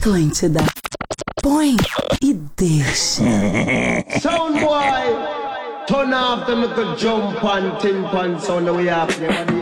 Atlântida. Põe e deixa. Sound boy, turn off the little jump and tin pan sound that we have there.